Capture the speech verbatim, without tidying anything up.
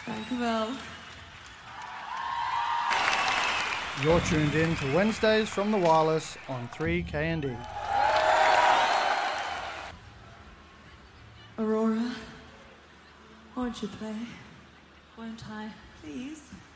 Dank u wel. You're tuned in to Wednesdays from the Wireless on three K N D. Aurora, won't you play? Won't I? Please.